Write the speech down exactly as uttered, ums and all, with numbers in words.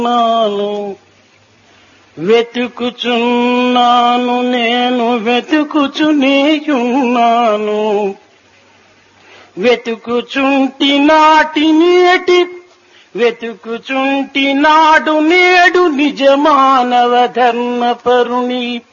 నాను వెతుకుచున్నాను, నేను వెతుకుచునేయున్నాను. వెతుకుచుంటి నాటి నేటి వెతుకుచుంటి నాడు నేడు నిజ మానవ ధర్మపరుని